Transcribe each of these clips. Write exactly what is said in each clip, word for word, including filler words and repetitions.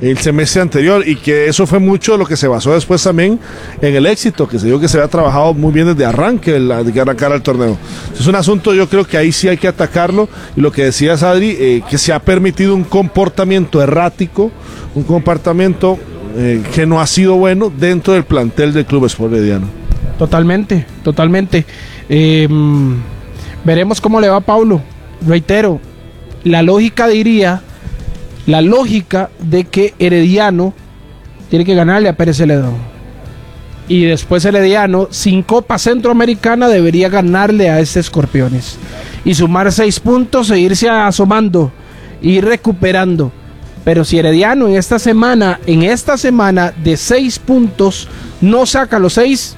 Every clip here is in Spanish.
el semestre anterior, y que eso fue mucho lo que se basó después también en el éxito, que se dio que se había trabajado muy bien desde arranque, de que arrancara el torneo. Es un asunto, yo creo que ahí sí hay que atacarlo, y lo que decías, Adri, eh, que se ha permitido un comportamiento errático, un comportamiento eh, que no ha sido bueno dentro del plantel del Club Sport Herediano. Totalmente, totalmente. Eh, veremos cómo le va a Paulo. Reitero, la lógica diría, la lógica de que Herediano tiene que ganarle a Pérez Celedón. Y después Herediano, sin Copa Centroamericana, debería ganarle a este Escorpiones. Y sumar seis puntos e irse asomando, ir recuperando. Pero si Herediano en esta semana, en esta semana de seis puntos, no saca los seis,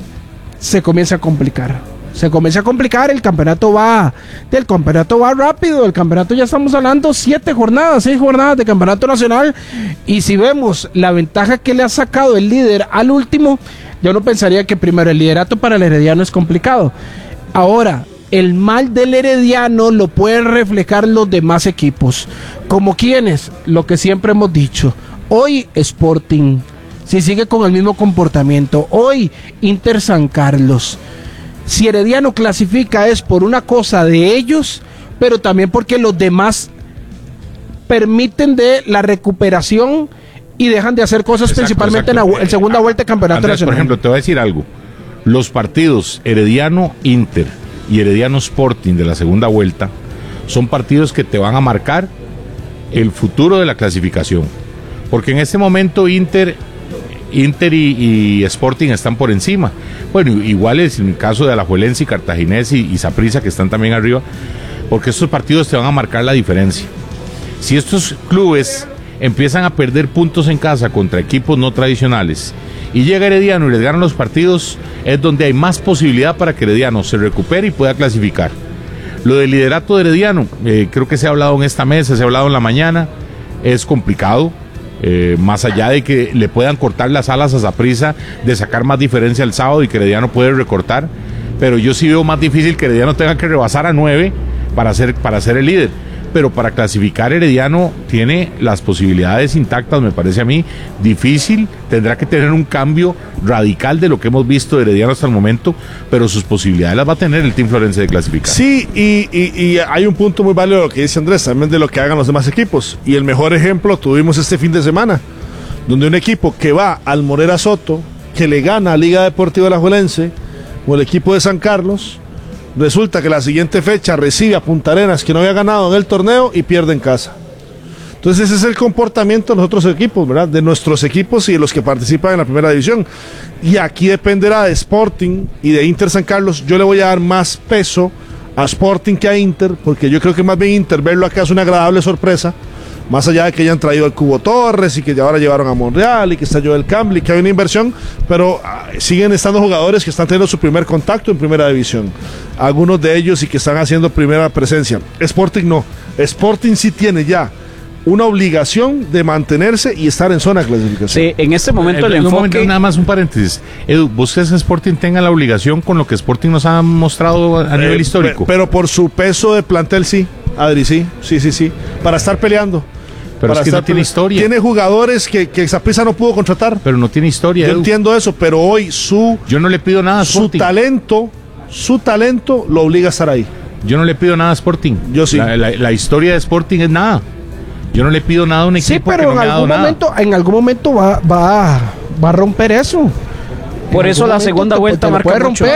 se comienza a complicar. Se comienza a complicar, el campeonato va, el campeonato va rápido, el campeonato ya estamos hablando siete jornadas, seis jornadas de campeonato nacional, y si vemos la ventaja que le ha sacado el líder al último, yo no pensaría que primero el liderato para el Herediano es complicado. Ahora, el mal del Herediano lo pueden reflejar los demás equipos, como quienes, lo que siempre hemos dicho, hoy Sporting, si sigue con el mismo comportamiento, hoy Inter San Carlos. Si Herediano clasifica es por una cosa de ellos, pero también porque los demás permiten de la recuperación y dejan de hacer cosas. Exacto, principalmente exacto. en la en segunda vuelta de campeonato Andrés, nacional. Por ejemplo, te voy a decir algo. Los partidos Herediano Inter y Herediano Sporting de la segunda vuelta son partidos que te van a marcar el futuro de la clasificación. Porque en este momento Inter... Inter y, y Sporting están por encima. Bueno, igual es en el caso de Alajuelense y Cartaginés y Saprissa, que están también arriba, porque estos partidos te van a marcar la diferencia. Si estos clubes empiezan a perder puntos en casa contra equipos no tradicionales y llega Herediano y les ganan los partidos, es donde hay más posibilidad para que Herediano se recupere y pueda clasificar. Lo del liderato de Herediano, eh, creo que se ha hablado en esta mesa, se ha hablado en la mañana, es complicado. Eh, más allá de que le puedan cortar las alas a Saprissa, de sacar más diferencia el sábado y que Herediano puede recortar, pero yo sí veo más difícil que Herediano tenga que rebasar a nueve para ser, para ser el líder. Pero para clasificar Herediano tiene las posibilidades intactas, me parece a mí. Difícil, tendrá que tener un cambio radical de lo que hemos visto de Herediano hasta el momento, pero sus posibilidades las va a tener el Team Florense de clasificar. Sí, y, y, y hay un punto muy válido de lo que dice Andrés, también de lo que hagan los demás equipos. Y el mejor ejemplo tuvimos este fin de semana, donde un equipo que va al Morera Soto, que le gana a Liga Deportiva Alajuelense, o el equipo de San Carlos, resulta que la siguiente fecha recibe a Punta Arenas, que no había ganado en el torneo, y pierde en casa. Entonces ese es el comportamiento de los otros equipos, ¿verdad? De nuestros equipos y de los que participan en la primera división. Y aquí dependerá de Sporting y de Inter San Carlos. Yo le voy a dar más peso a Sporting que a Inter, porque yo creo que más bien Inter verlo acá es una agradable sorpresa, más allá de que hayan traído al Cubo Torres y que ahora llevaron a Monreal y que está Joel Campbell y que hay una inversión, pero ah, siguen estando jugadores que están teniendo su primer contacto en primera división, algunos de ellos y que están haciendo primera presencia. Sporting no, Sporting sí tiene ya una obligación de mantenerse y estar en zona de clasificación. Sí, en este momento el, el enfoque... Momento, nada más un paréntesis. Edu, ¿vos crees que Sporting tenga la obligación con lo que Sporting nos ha mostrado a eh, nivel histórico? Pero por su peso de plantel sí, Adri, sí, sí, sí, sí, para estar peleando. Pero es que no tiene historia. Tiene jugadores que, que Saprissa no pudo contratar. Pero no tiene historia, Yo Edu. entiendo eso, pero hoy su... Yo no le pido nada a Sporting. Su talento, su talento lo obliga a estar ahí. Yo no le pido nada a Sporting. Yo sí. La, la, la historia de Sporting es nada. Yo no le pido nada a un equipo sí, pero que no en me ha dado algún momento, nada. en algún momento va, va, va a romper eso. Por eso la segunda vuelta marca mucho.